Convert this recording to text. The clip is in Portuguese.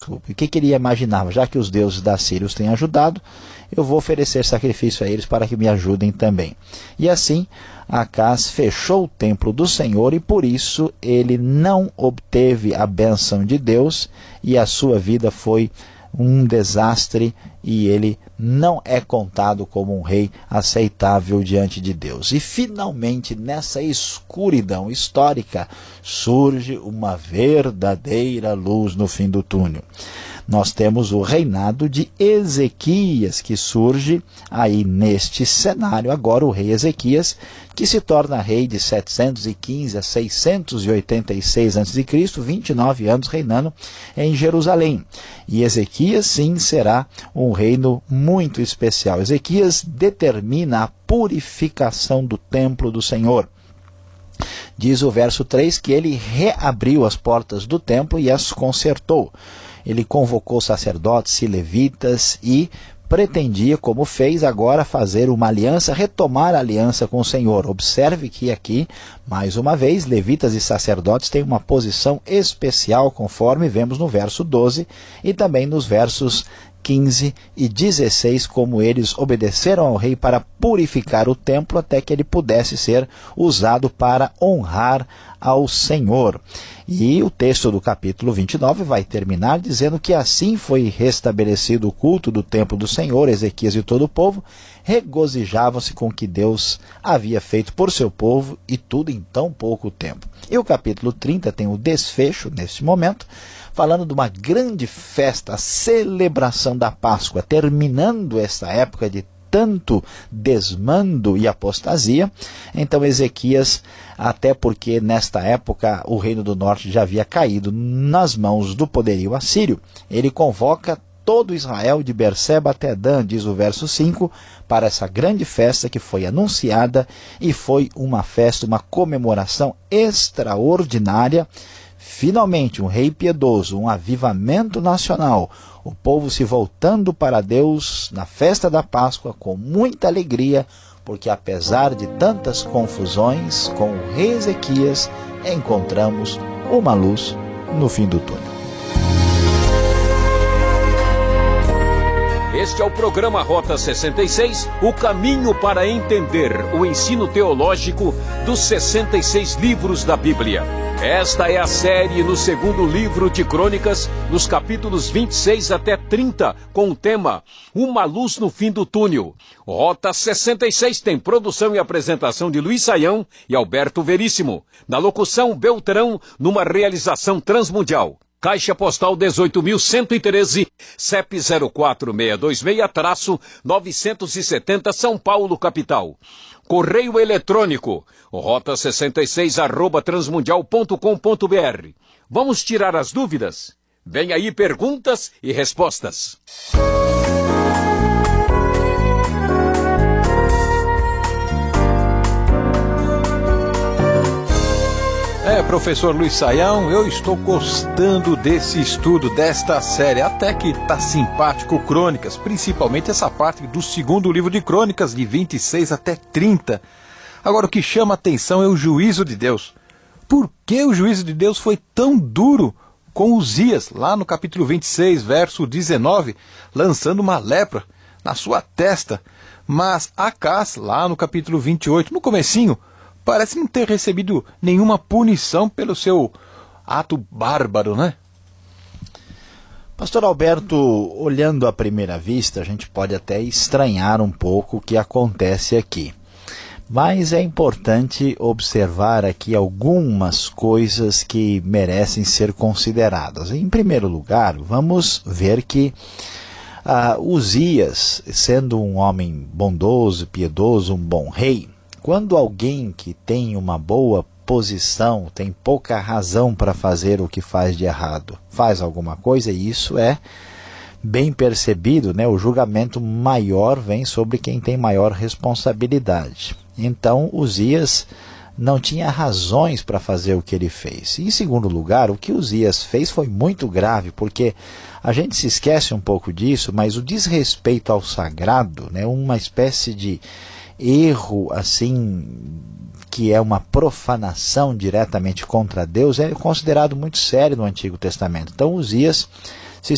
desculpe. O que ele imaginava? Já que os deuses da Síria os têm ajudado, eu vou oferecer sacrifício a eles para que me ajudem também. E assim, Acaz fechou o templo do Senhor e por isso ele não obteve a bênção de Deus e a sua vida foi um desastre e ele não é contado como um rei aceitável diante de Deus. E finalmente, nessa escuridão histórica, surge uma verdadeira luz no fim do túnel. Nós temos o reinado de Ezequias, que surge aí neste cenário. Agora o rei Ezequias, que se torna rei de 715 a 686 a.C., 29 anos reinando em Jerusalém. E Ezequias, sim, será um reino muito especial. Ezequias determina a purificação do templo do Senhor. Diz o verso 3 que ele reabriu as portas do templo e as consertou. Ele convocou sacerdotes e levitas e pretendia, como fez agora, fazer uma aliança, retomar a aliança com o Senhor. Observe que aqui, mais uma vez, levitas e sacerdotes têm uma posição especial, conforme vemos no verso 12 e também nos versos 15 e 16, como eles obedeceram ao rei para purificar o templo até que ele pudesse ser usado para honrar ao Senhor. E o texto do capítulo 29 vai terminar dizendo que assim foi restabelecido o culto do templo do Senhor. Ezequias e todo o povo regozijavam-se com o que Deus havia feito por seu povo e tudo em tão pouco tempo. E o capítulo 30 tem o desfecho neste momento, falando de uma grande festa, a celebração da Páscoa, terminando esta época de tanto desmando e apostasia. Então Ezequias, até porque nesta época o reino do norte já havia caído nas mãos do poderio assírio, ele convoca todo Israel de Berseba até Dan, diz o verso 5, para essa grande festa que foi anunciada e foi uma festa, uma comemoração extraordinária. Finalmente, um rei piedoso, um avivamento nacional, o povo se voltando para Deus na festa da Páscoa com muita alegria, porque apesar de tantas confusões, com o rei Ezequias, encontramos uma luz no fim do túnel. Este é o programa Rota 66, o caminho para entender o ensino teológico dos 66 livros da Bíblia. Esta é a série no segundo livro de Crônicas, nos capítulos 26 até 30, com o tema Uma Luz no Fim do Túnel. Rota 66 tem produção e apresentação de Luiz Saião e Alberto Veríssimo. Na locução, Beltrão, numa realização transmundial. Caixa Postal 18.113, CEP 04626-970 São Paulo, capital. Correio eletrônico, rota66@transmundial.com.br. Vamos tirar as dúvidas? Vem aí perguntas e respostas. Professor Luiz Saião, eu estou gostando desse estudo, desta série, até que tá simpático, Crônicas, principalmente essa parte do segundo livro de Crônicas, de 26 até 30. Agora, o que chama a atenção é o juízo de Deus. Por que o juízo de Deus foi tão duro com Uzias, lá no capítulo 26, verso 19, lançando uma lepra na sua testa? Mas Acaz, lá no capítulo 28, no comecinho, parece não ter recebido nenhuma punição pelo seu ato bárbaro, né? Pastor Alberto, olhando à primeira vista, a gente pode até estranhar um pouco o que acontece aqui. Mas é importante observar aqui algumas coisas que merecem ser consideradas. Em primeiro lugar, vamos ver que Uzias, sendo um homem bondoso, piedoso, um bom rei, quando alguém que tem uma boa posição, tem pouca razão para fazer o que faz de errado, faz alguma coisa, e isso é bem percebido, né? O julgamento maior vem sobre quem tem maior responsabilidade. Então, Uzias não tinha razões para fazer o que ele fez. Em segundo lugar, o que Uzias fez foi muito grave, porque a gente se esquece um pouco disso, mas o desrespeito ao sagrado, né? Uma espécie de erro assim, que é uma profanação diretamente contra Deus, é considerado muito sério no Antigo Testamento. Então Uzias